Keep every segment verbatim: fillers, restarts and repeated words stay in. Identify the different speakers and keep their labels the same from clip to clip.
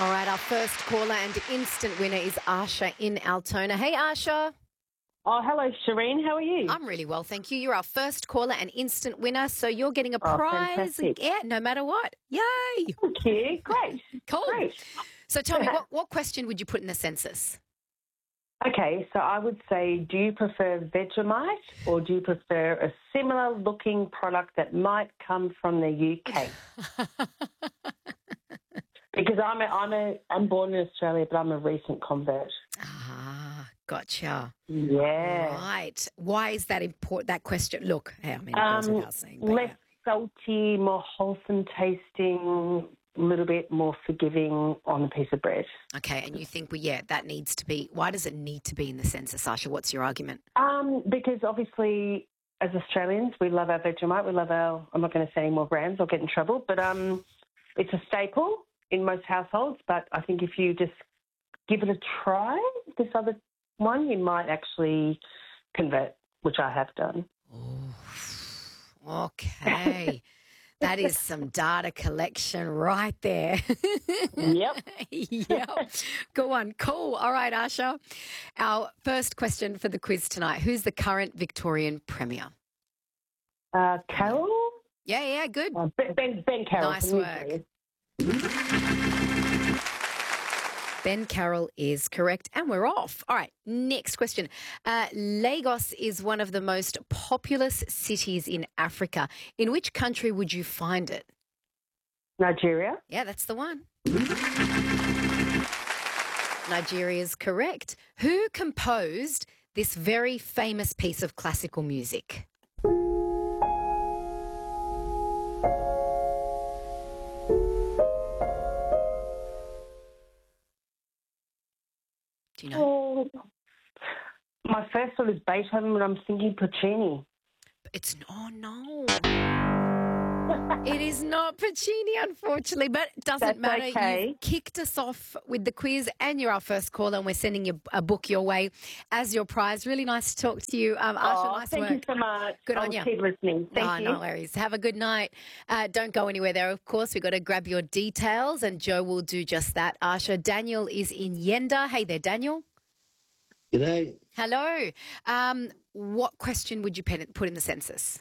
Speaker 1: All right, our first caller and instant winner is Asha in Altona. Hey, Asha.
Speaker 2: Oh, hello, Shireen. How are you?
Speaker 1: I'm really well, thank you. You're our first caller and instant winner, so you're getting a
Speaker 2: Oh,
Speaker 1: prize.
Speaker 2: fantastic.
Speaker 1: Yeah, no matter what. Yay.
Speaker 2: Thank you. Great.
Speaker 1: Cool.
Speaker 2: Great.
Speaker 1: So tell me, what, what question would you put in the census?
Speaker 2: Okay, so I would say, do you prefer Vegemite or do you prefer a similar looking product that might come from the U K? Because I'm a, I'm a I'm born in Australia, but I'm a recent convert.
Speaker 1: Ah, gotcha.
Speaker 2: Yeah.
Speaker 1: Right. Why is that important, that question? Look, I mean, it goes
Speaker 2: Um,
Speaker 1: without saying. But
Speaker 2: less
Speaker 1: yeah.
Speaker 2: salty, more wholesome tasting, a little bit more forgiving on a piece of bread.
Speaker 1: Okay, and you think, well, yeah, that needs to be, why does it need to be in the census, Asha? What's your argument?
Speaker 2: Um, because obviously, as Australians, we love our Vegemite. We love our, I'm not going to say any more brands, I'll get in trouble, but um, it's a staple in most households. But I think if you just give it a try, this other one, you might actually convert, which I have done.
Speaker 1: Oh, okay. That is some data collection right there.
Speaker 2: Yep.
Speaker 1: Yep. Go on. Cool. All right, Asha. Our first question for the quiz tonight. Who's the current Victorian Premier?
Speaker 2: Uh, Carol?
Speaker 1: Yeah, yeah, good.
Speaker 2: Uh, Ben, Ben, Ben Carroll.
Speaker 1: Nice
Speaker 2: from
Speaker 1: work.
Speaker 2: Newcastle.
Speaker 1: Ben Carroll is correct, and we're off. All right, next question. Uh, Lagos is one of the most populous cities in Africa. In which country would you find it?
Speaker 2: Nigeria.
Speaker 1: Yeah, that's the one. Nigeria is correct. Who composed this very famous piece of classical music? Do you know?
Speaker 2: Oh, my first thought is Beethoven, but I'm thinking Puccini.
Speaker 1: It's oh no. It is not Puccini, unfortunately, but it doesn't
Speaker 2: That's
Speaker 1: matter.
Speaker 2: okay.
Speaker 1: You've kicked us off with the quiz, and you're our first caller, and we're sending you a book your way as your prize. Really nice to talk to you, um, Asha.
Speaker 2: Oh,
Speaker 1: Nice
Speaker 2: thank
Speaker 1: work.
Speaker 2: you so much.
Speaker 1: Good on
Speaker 2: I'll
Speaker 1: you.
Speaker 2: keep listening. Thank
Speaker 1: oh,
Speaker 2: you.
Speaker 1: No worries. Have a good night. Uh, don't go anywhere there, of course. We've got to grab your details, and Joe will do just that. Asha, Daniel is in Yenda. Hey there, Daniel.
Speaker 3: G'day.
Speaker 1: Hello. Um, what question would you pen- put in the census?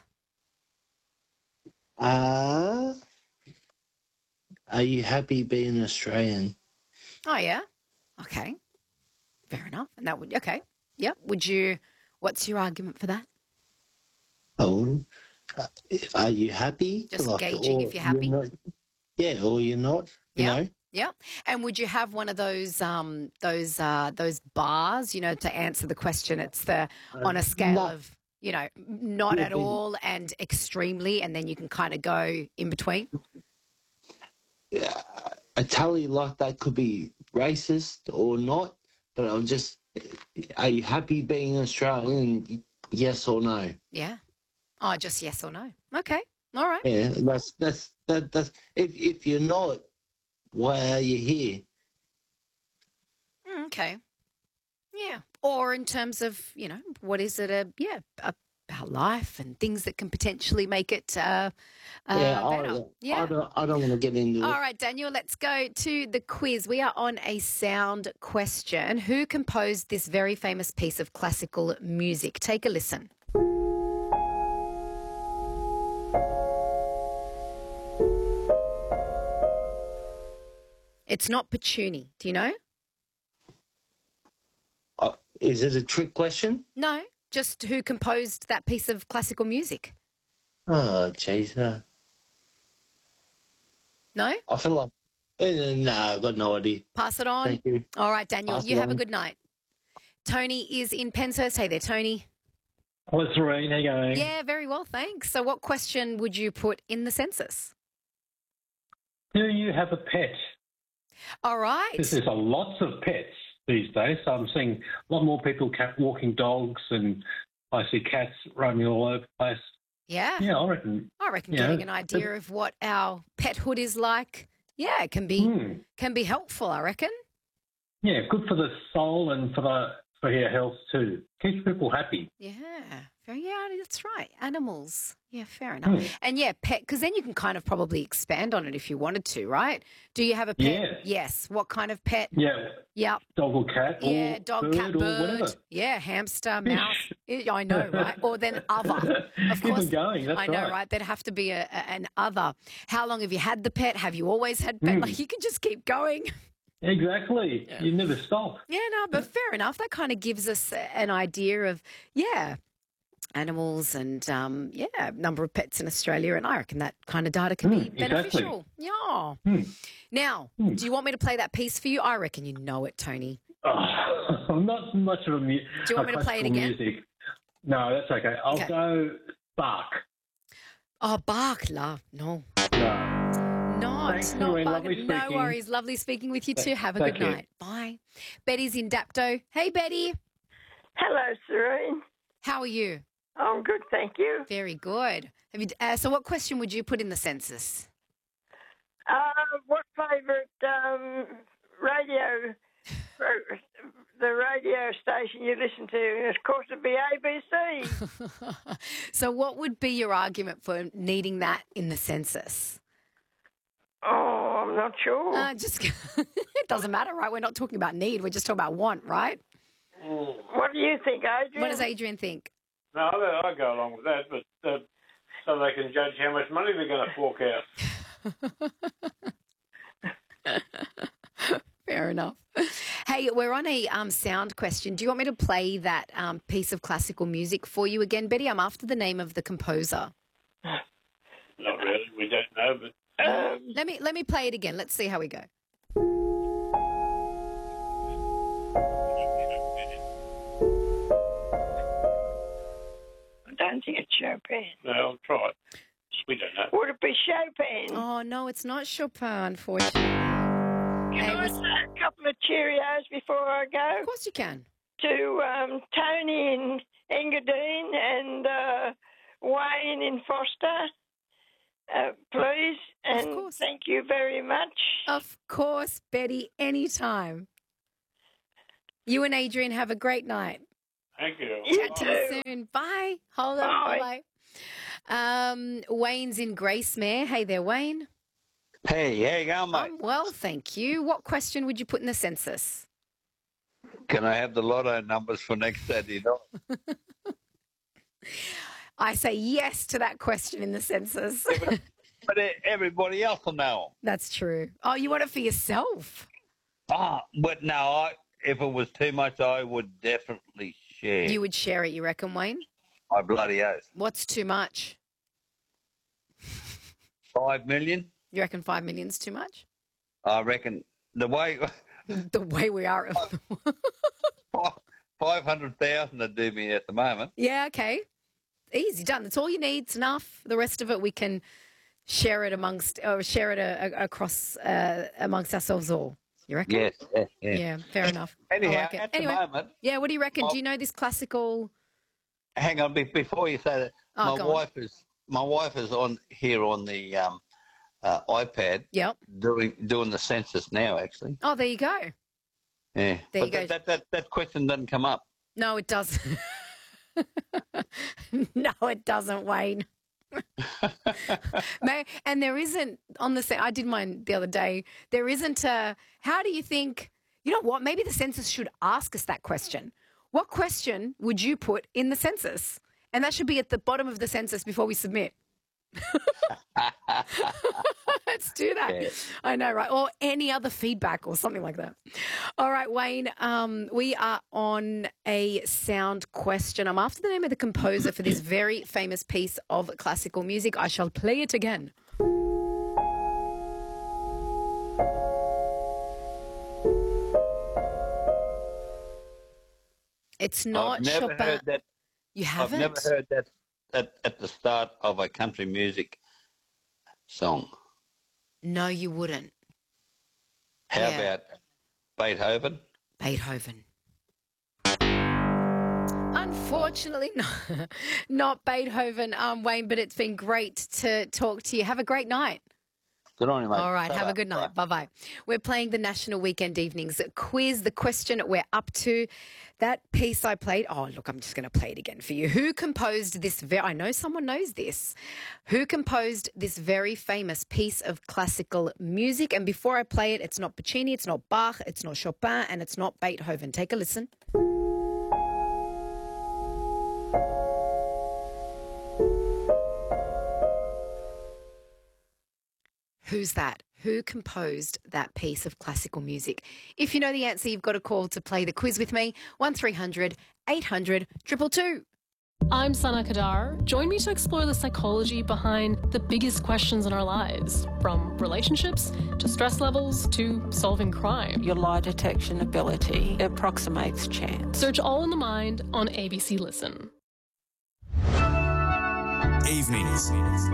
Speaker 3: Uh, are you happy being Australian?
Speaker 1: Oh, yeah. Okay. Fair enough. And that would, okay. Yep. Would you, what's your argument for that?
Speaker 3: Oh, uh, are you happy?
Speaker 1: Just gauging
Speaker 3: or
Speaker 1: if you're happy?
Speaker 3: not, yeah, or you're not, you
Speaker 1: Yeah.
Speaker 3: know?
Speaker 1: Yeah. And would you have one of those um those uh those bars, you know, to answer the question? It's the on a scale
Speaker 3: no.
Speaker 1: of, you know, not
Speaker 3: Yeah,
Speaker 1: at all and extremely, and then you can kind of go in between.
Speaker 3: Yeah, a tally like that could be racist or not, but I'm just, are you happy being Australian? Yes or no?
Speaker 1: Yeah. Oh, just yes or no. Okay. All right.
Speaker 3: Yeah, that's, that's, that, that's, if, if you're not, why are you here?
Speaker 1: Mm, okay. Yeah. Or in terms of, you know, what is it? A yeah, a, about life and things that can potentially make it uh, uh,
Speaker 3: Yeah, I,
Speaker 1: better. Yeah.
Speaker 3: I don't, I don't want to get into
Speaker 1: All
Speaker 3: it.
Speaker 1: right, Daniel, let's go to the quiz. We are on a sound question. Who composed this very famous piece of classical music? Take a listen. It's not Puccini. Do you know?
Speaker 3: Uh, is it a trick question?
Speaker 1: No, just who composed that piece of classical music.
Speaker 3: Oh, jeez. Uh,
Speaker 1: No?
Speaker 3: I feel like, uh, no, I've got no idea.
Speaker 1: Pass it on.
Speaker 3: Thank you.
Speaker 1: All right, Daniel,
Speaker 3: Pass
Speaker 1: you
Speaker 3: it
Speaker 1: have a
Speaker 3: on.
Speaker 1: good night. Tony is in Penshurst. Hey there, Tony.
Speaker 4: Hello, Serene. How you going?
Speaker 1: Yeah, very well, thanks. So what question would you put in the census?
Speaker 4: Do you have a pet?
Speaker 1: All right.
Speaker 4: There's a lots of pets these days. So I'm seeing a lot more people cat walking dogs, and I see cats roaming all over the place.
Speaker 1: Yeah.
Speaker 4: Yeah, I reckon.
Speaker 1: I reckon
Speaker 4: Yeah,
Speaker 1: getting an idea of what our pethood is like, yeah, it can be
Speaker 4: Hmm.
Speaker 1: can be helpful, I reckon.
Speaker 4: Yeah, good for the soul and for the for your health too. Keeps people happy.
Speaker 1: Yeah, very, yeah, that's right. Animals. Yeah, fair enough.
Speaker 4: Hmm.
Speaker 1: And yeah, pet, because then you can kind of probably expand on it if you wanted to, right? Do you have a pet?
Speaker 4: Yes.
Speaker 1: Yes. What kind of pet?
Speaker 4: Yeah,
Speaker 1: Yep.
Speaker 4: dog or cat
Speaker 1: Yeah,
Speaker 4: or
Speaker 1: dog,
Speaker 4: bird
Speaker 1: cat,
Speaker 4: or
Speaker 1: bird.
Speaker 4: whatever.
Speaker 1: Yeah, hamster,
Speaker 4: Fish.
Speaker 1: mouse. Yeah, I know, right? Or then other. Of
Speaker 4: Keep
Speaker 1: course.
Speaker 4: them going, that's
Speaker 1: I know,
Speaker 4: right.
Speaker 1: right? There'd have to be a, a- an other. How long have you had the pet? Have you always had pet?
Speaker 4: Mm.
Speaker 1: Like you can just keep going.
Speaker 4: Exactly.
Speaker 1: Yeah.
Speaker 4: You never stop.
Speaker 1: Yeah, no, but fair enough. That kind of gives us an idea of, yeah, animals and, um, yeah, number of pets in Australia. And I reckon that kind of data can be
Speaker 4: Mm, exactly.
Speaker 1: beneficial. Yeah.
Speaker 4: Hmm.
Speaker 1: Now,
Speaker 4: Hmm.
Speaker 1: do you want me to play that piece for you? I reckon you know it, Tony.
Speaker 4: Oh, I'm not much of a mu-
Speaker 1: Do you want me
Speaker 4: a
Speaker 1: to play it
Speaker 4: classical
Speaker 1: again?
Speaker 4: Music. No, that's okay. I'll
Speaker 1: Okay.
Speaker 4: go Bach.
Speaker 1: Oh, bark, love. No.
Speaker 4: No.
Speaker 1: Not,
Speaker 4: Thanks,
Speaker 1: not
Speaker 4: Maureen.
Speaker 1: bark.
Speaker 4: Lovely
Speaker 1: No
Speaker 4: speaking.
Speaker 1: worries. Lovely speaking with you too. Have a
Speaker 4: Thank
Speaker 1: good
Speaker 4: you.
Speaker 1: night. Bye. Betty's in Dapto. Hey, Betty.
Speaker 5: Hello, Serene.
Speaker 1: How are you?
Speaker 5: I'm good, thank you.
Speaker 1: Very good. Have you? Uh, so, what question would you put in the census?
Speaker 5: Uh, what favourite um, radio, uh, the radio station you listen to? And of course, it'd be A B C.
Speaker 1: So, what would be your argument for needing that in the census?
Speaker 5: Oh, I'm not sure.
Speaker 1: Uh, just it doesn't matter, right? We're not talking about need. We're just talking about want, right?
Speaker 5: What do you think, Adrian?
Speaker 1: What does Adrian think?
Speaker 6: No, I I go along with that, but uh, so they can judge how much money they're going to fork out.
Speaker 1: Fair enough. Hey, we're on a um, sound question. Do you want me to play that um, piece of classical music for you again, Betty? I'm after the name of the composer.
Speaker 6: Not really. We don't know, but
Speaker 5: Um,
Speaker 1: Let me let me play it again. Let's see how we go.
Speaker 5: I don't think it's Chopin.
Speaker 6: no, I'll try it. We don't know.
Speaker 5: Would it be Chopin?
Speaker 1: Oh no, it's not Chopin, unfortunately.
Speaker 5: Can
Speaker 1: Hey,
Speaker 5: I
Speaker 1: was-
Speaker 5: say a couple of Cheerios before I go?
Speaker 1: Of course you can.
Speaker 5: To um, Tony in Engadine and uh, Wayne in Foster, uh, please. And
Speaker 1: course.
Speaker 5: thank you very much.
Speaker 1: Of course, Betty, anytime. You and Adrian have a great night.
Speaker 6: Thank you.
Speaker 5: You
Speaker 1: Chat to you
Speaker 5: too.
Speaker 1: soon. Bye. Hold on.
Speaker 5: Bye.
Speaker 1: Bye. Um, Wayne's in Gracemere. Hey there, Wayne.
Speaker 7: Hey, how you going, mate?
Speaker 1: I'm well, thank you. What question would you put in the census?
Speaker 7: Can I have the lotto numbers for next Saturday night?
Speaker 1: I say yes to that question in the census.
Speaker 7: But e- everybody else will know 'em.
Speaker 1: That's true. Oh, you want it for yourself?
Speaker 7: Ah, but no, I, if it was too much, I would definitely share.
Speaker 1: You would share it, you reckon, Wayne?
Speaker 7: I bloody oath.
Speaker 1: What's too much?
Speaker 7: Five million?
Speaker 1: You reckon five million's too much?
Speaker 7: I reckon the way
Speaker 1: The way we are.
Speaker 7: five hundred thousand would do me at the moment.
Speaker 1: Yeah, okay. Easy done. That's all you need. It's enough. The rest of it we can share it amongst, or share it a, a, across uh, amongst ourselves all. You reckon?
Speaker 7: Yes, yeah, yeah.
Speaker 1: Yeah, fair enough. I
Speaker 7: Anyhow,
Speaker 1: like it.
Speaker 7: at
Speaker 1: Anyway,
Speaker 7: the moment,
Speaker 1: yeah, what do you reckon?
Speaker 7: Well-
Speaker 1: Do you know this classical?
Speaker 7: hang on, be- before you say that,
Speaker 1: Oh,
Speaker 7: my
Speaker 1: go on.
Speaker 7: wife is my wife is on here on the um, uh, iPad
Speaker 1: Yep.
Speaker 7: doing doing the census now. Actually,
Speaker 1: Oh, there you go.
Speaker 7: yeah.
Speaker 1: There
Speaker 7: but
Speaker 1: you go.
Speaker 7: that, that that that question doesn't come up.
Speaker 1: No, it doesn't. No, it doesn't, Wayne. May- and there isn't on the. ce- I did mine the other day. There isn't a. How do you think? You know what? Maybe the census should ask us that question. What question would you put in the census? And that should be at the bottom of the census before we submit. Let's do that.
Speaker 7: Yeah.
Speaker 1: I know, right? Or any other feedback or something like that. All right, Wayne, um, we are on a sound question. I'm after the name of the composer for this very famous piece of classical music. I shall play it again. It's not
Speaker 7: I've never
Speaker 1: Chopin.
Speaker 7: heard that.
Speaker 1: You
Speaker 7: I've
Speaker 1: haven't?
Speaker 7: never heard that at, at the start of a country music song.
Speaker 1: No, you wouldn't.
Speaker 7: How
Speaker 1: Yeah.
Speaker 7: about Beethoven?
Speaker 1: Beethoven. Unfortunately, not, not Beethoven, um, Wayne, but it's been great to talk to you. Have a great night.
Speaker 7: Good on you, mate.
Speaker 1: All right, have a
Speaker 7: Ta-ra.
Speaker 1: good night. Bye-bye. We're playing the National Weekend Evenings quiz. The question we're up to, that piece I played. Oh, look, I'm just going to play it again for you. Who composed this very, I know someone knows this. Who composed this very famous piece of classical music? And before I play it, it's not Puccini, it's not Bach, it's not Chopin, and it's not Beethoven. Take a listen. Who's that? Who composed that piece of classical music? If you know the answer, you've got a call to play the quiz with me. one three hundred eight hundred two two two.
Speaker 8: I'm Sana Kadar. Join me to explore the psychology behind the biggest questions in our lives, from relationships to stress levels to solving crime.
Speaker 9: Your lie detection ability approximates chance.
Speaker 8: Search All in the Mind on A B C Listen.
Speaker 10: Evenings.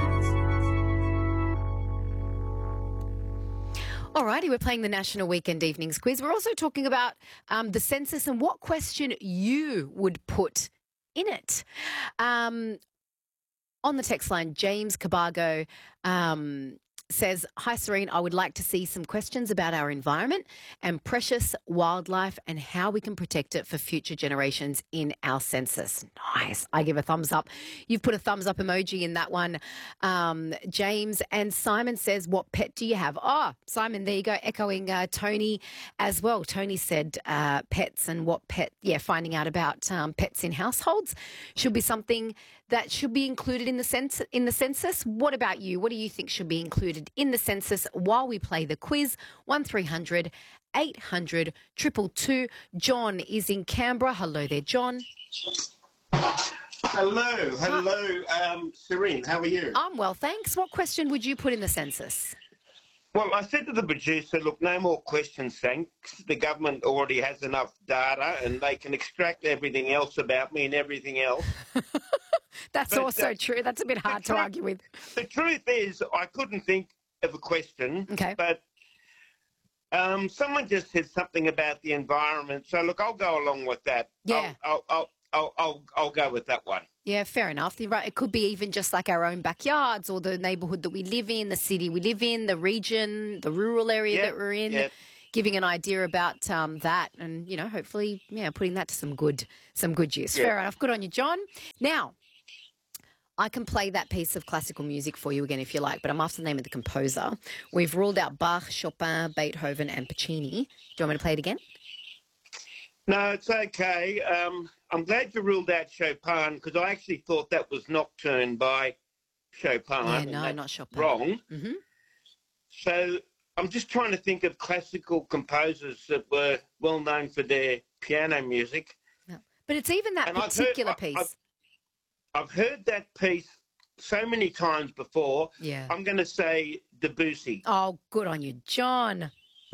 Speaker 1: Alrighty, we're playing the National Weekend Evenings quiz. We're also talking about um, the census and what question you would put in it. Um, on the text line, James Cabargo um, says, "Hi, Serene, I would like to see some questions about our environment and precious wildlife and how we can protect it for future generations in our census." Nice. I give a thumbs up. You've put a thumbs up emoji in that one, um, James. And Simon says, "What pet do you have?" Oh, Simon, there you go, echoing uh, Tony as well. Tony said uh, pets, and what pet, yeah, finding out about um, pets in households should be something that should be included in the census. In the census. What about you? What do you think should be included in the census while we play the quiz? one three hundred eight hundred two two two. John is in Canberra. Hello there, John.
Speaker 11: Hello, hello, um, Serene. How are you?
Speaker 1: I'm well, thanks. What question would you put in the census?
Speaker 11: Well, I said to the producer, look, no more questions, thanks. The government already has enough data and they can extract everything else about me and everything else.
Speaker 1: That's
Speaker 11: But,
Speaker 1: also
Speaker 11: uh,
Speaker 1: true. That's a bit hard to
Speaker 11: truth-
Speaker 1: argue with.
Speaker 11: The truth is, I couldn't think of a question.
Speaker 1: Okay.
Speaker 11: But um, someone just said something about the environment. So, look, I'll go along with that.
Speaker 1: Yeah.
Speaker 11: I'll, I'll, I'll, I'll, I'll go with that one.
Speaker 1: Yeah, fair enough. You're right. It could be even just like our own backyards or the neighbourhood that we live in, the city we live in, the region, the rural area
Speaker 11: Yeah,
Speaker 1: that we're in,
Speaker 11: yeah.
Speaker 1: giving an idea about um, that and, you know, hopefully, yeah, putting that to some good some good use.
Speaker 11: Yeah.
Speaker 1: Fair enough. Good on you, John. Now, I can play that piece of classical music for you again if you like, but I'm after the name of the composer. We've ruled out Bach, Chopin, Beethoven and Puccini. Do you want me to play it again?
Speaker 11: No, it's okay. Um, I'm glad you ruled out Chopin because I actually thought that was Nocturne by Chopin.
Speaker 1: Yeah,
Speaker 11: and
Speaker 1: no,
Speaker 11: that's
Speaker 1: not Chopin.
Speaker 11: Wrong.
Speaker 1: Mm-hmm.
Speaker 11: So I'm just trying to think of classical composers that were well known for their piano music.
Speaker 1: But it's even that
Speaker 11: And I've heard-
Speaker 1: particular
Speaker 11: I-
Speaker 1: piece.
Speaker 11: I've- I've heard that piece so many times before.
Speaker 1: Yeah.
Speaker 11: I'm going to say Debussy.
Speaker 1: Oh, good on you, John.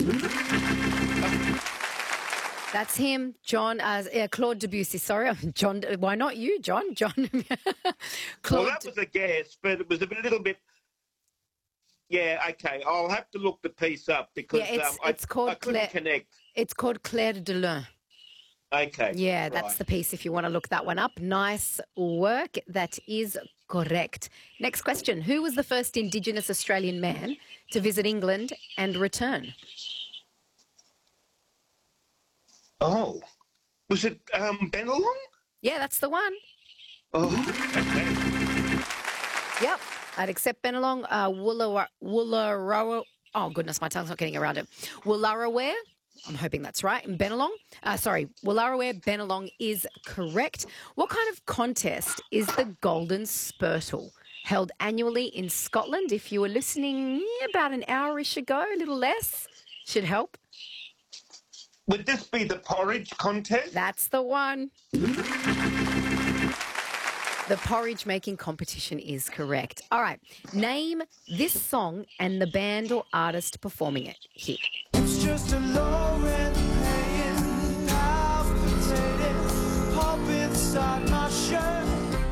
Speaker 1: That's him, John. Uh, yeah, Claude Debussy. Sorry, John. Why not you, John? John. Claude.
Speaker 11: Well, that was a guess, but it was a bit- little bit. Yeah, okay. I'll have to look the piece up because
Speaker 1: Yeah, it's-
Speaker 11: um, I,
Speaker 1: it's called
Speaker 11: I couldn't
Speaker 1: Claire-
Speaker 11: connect.
Speaker 1: It's called Claire de Lune.
Speaker 11: Okay.
Speaker 1: Yeah, that's
Speaker 11: right.
Speaker 1: the piece if you want to look that one up. Nice work. That is correct. Next question. Who was the first Indigenous Australian man to visit England and return?
Speaker 11: Oh, was it um, Bennelong?
Speaker 1: Yeah, that's the one.
Speaker 11: Oh, okay.
Speaker 1: Yep. I'd accept Bennelong. Uh, Woollera, Woollera, oh, goodness, my tongue's not getting around it. Woollaraware. I'm hoping that's right. And Bennelong. Uh, sorry, Woollaraware, Bennelong is correct. What kind of contest is the Golden Spurtle? Held annually in Scotland. If you were listening about an hour-ish ago, a little less, should help.
Speaker 11: Would this be the porridge contest?
Speaker 1: That's the one. The porridge making competition is correct. All right. Name this song and the band or artist performing it. Here.
Speaker 10: It's just a low rent paying half potato pop inside my shirt.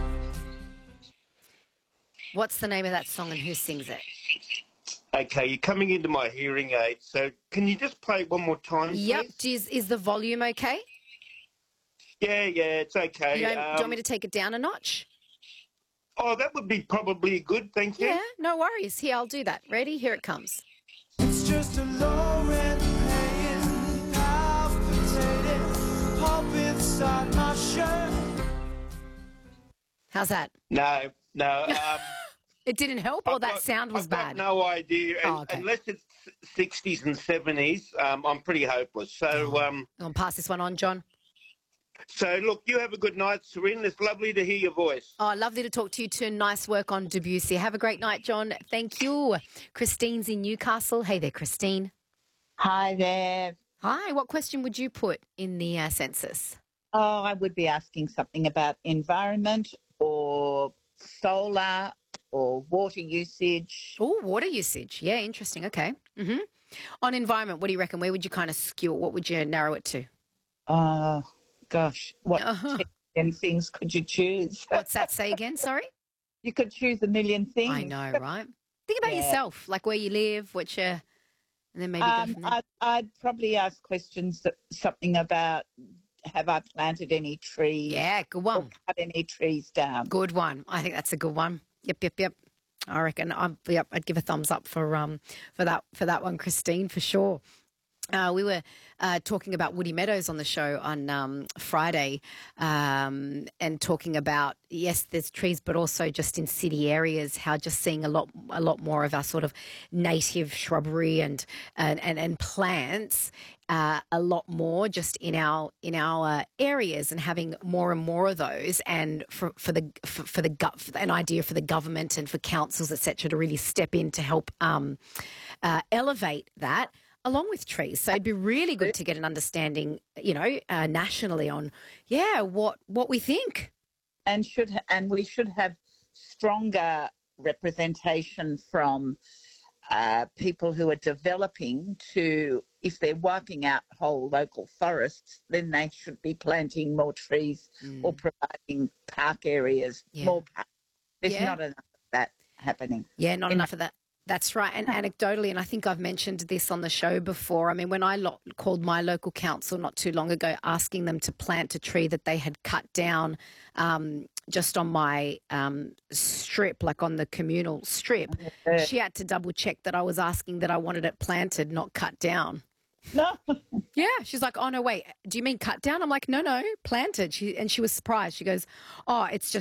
Speaker 1: What's the name of that song and who sings it?
Speaker 11: Okay, you're coming into my hearing aid, so can you just play it one more time,
Speaker 1: Yep.
Speaker 11: please?
Speaker 1: Is, is the volume okay?
Speaker 11: Yeah, yeah, it's okay.
Speaker 1: You don't, do you
Speaker 11: Um,
Speaker 1: want me to take it down a notch?
Speaker 11: Oh, that would be probably good, thank you.
Speaker 1: Yeah, no worries. Here, I'll do that. Ready? Here it comes.
Speaker 10: It's just a low rent paying, palpitating, pop inside my shirt.
Speaker 1: How's that?
Speaker 11: No, no. Um,
Speaker 1: It didn't help, or
Speaker 11: I've
Speaker 1: that
Speaker 11: got-
Speaker 1: sound was
Speaker 11: I've got
Speaker 1: bad?
Speaker 11: no idea. And,
Speaker 1: Oh, okay.
Speaker 11: Unless it's sixties and seventies, um, I'm pretty hopeless. So, um,
Speaker 1: I'm going to pass this one on, John.
Speaker 11: so look, you have a good night, Serene. It's lovely to hear your voice.
Speaker 1: Oh, lovely to talk to you too. Nice work on Debussy. Have a great night, John. Thank you. Christine's in Newcastle. Hey there, Christine.
Speaker 12: Hi there.
Speaker 1: Hi. What question would you put in the uh, census?
Speaker 12: Oh, I would be asking something about environment or solar or water usage.
Speaker 1: Oh, water usage. Yeah, interesting. Okay. hmm On environment, what do you reckon? Where would you kind of skew it? What would you narrow it to?
Speaker 12: Oh, gosh. What
Speaker 1: Uh-huh.
Speaker 12: ten things could you choose?
Speaker 1: What's that say again? Sorry?
Speaker 12: You could choose a million things.
Speaker 1: I know, right? Think about
Speaker 12: Yeah.
Speaker 1: yourself, like where you live, what you, and then maybe go
Speaker 12: Um,
Speaker 1: from there.
Speaker 12: I'd, I'd probably ask questions that something about have I planted any trees?
Speaker 1: Yeah, good one.
Speaker 12: Cut any trees down?
Speaker 1: Good one. I think that's a good one. Yep, yep, yep. I reckon. I'm, yep, I'd give a thumbs up for um for that for that one, Christine, for sure. Uh, we were uh, talking about Woody Meadows on the show on um, Friday, um, and talking about, yes, there's trees, but also just in city areas, how just seeing a lot a lot more of our sort of native shrubbery and and and, and plants. Uh, a lot more just in our in our uh, areas, and having more and more of those, and for for the for, for the gut for an idea for the government and for councils, et cetera, to really step in to help um, uh, elevate that along with trees. So it'd be really good to get an understanding, you know, uh, nationally on yeah what what we think.
Speaker 12: And should ha- and we should have stronger representation from uh, people who are developing to, if they're wiping out whole local forests, then they should be planting more trees or providing park areas,
Speaker 1: Yeah.
Speaker 12: more parks. There's
Speaker 1: Yeah.
Speaker 12: not enough of that happening.
Speaker 1: Yeah, not
Speaker 12: In-
Speaker 1: enough of that. That's right. And anecdotally, and I think I've mentioned this on the show before, I mean, when I lo- called my local council not too long ago, asking them to plant a tree that they had cut down um, just on my um, strip, like on the communal strip,
Speaker 12: Yeah.
Speaker 1: she had to double check that I was asking that I wanted it planted, not cut down.
Speaker 12: No.
Speaker 1: Yeah, she's like, oh no, wait, do you mean cut down? I'm like, no, no, planted. She and she was surprised. She goes, oh, it's just